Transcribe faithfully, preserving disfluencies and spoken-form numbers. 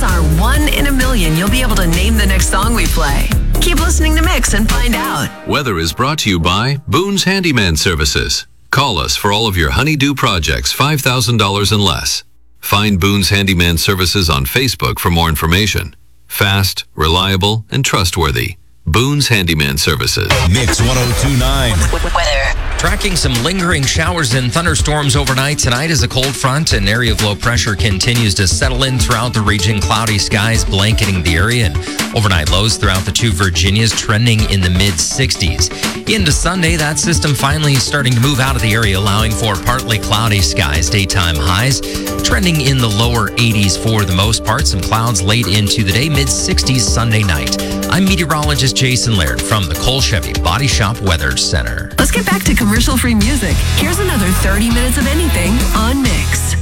our one in a million, you'll be able to name the next song we play. Keep listening to Mix and find out. Weather is brought to you by Boone's Handyman Services. Call us for all of your honeydew projects, five thousand dollars and less. Find Boone's Handyman Services on Facebook for more information. Fast, reliable, and trustworthy. Boone's Handyman Services. Mix one oh two point nine. Weather. Tracking some lingering showers and thunderstorms overnight tonight as a cold front and area of low pressure continues to settle in throughout the region. Cloudy skies blanketing the area and overnight lows throughout the two Virginias trending in the mid sixties. Into Sunday, that system finally starting to move out of the area, allowing for partly cloudy skies. Daytime highs trending in the lower eighties for the most part. Some clouds late into the day, mid sixties Sunday night. I'm meteorologist Jason Laird from the Cole Chevy Body Shop Weather Center. Let's get back to commercial-free music. Here's another thirty minutes of anything on Mix.